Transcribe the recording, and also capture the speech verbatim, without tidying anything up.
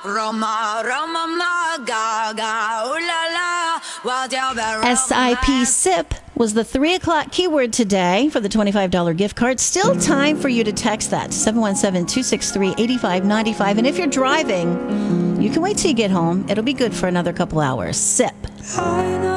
Roma, Roma, ma, ga, ga, ooh la la, wild yell, bell, S I P SIP was the three o'clock keyword today for the twenty-five dollars gift card. Still time for you to text that to seven one seven, two six three, eight five nine five. And if you're driving, you can wait till you get home. It'll be good for another couple hours. SIP.